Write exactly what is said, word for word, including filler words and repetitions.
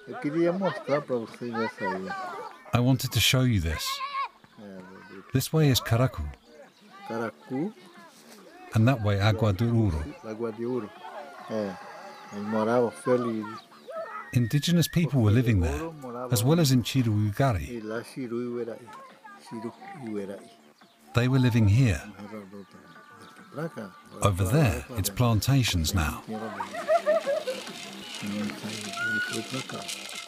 Eu queria mostrar para vocês essa aí. I wanted to show you this. This way is Karaku, Caracu, and that way Agua de Ouro. Lagoa de Ouro. É, eles moravam felizes. Indigenous people were living there, as well as in Chiruugari. E lá Chiruiueraí. Chiruiueraí. They were living here. Pra cá. Over there, it's plantations now. Ele foi pra cá.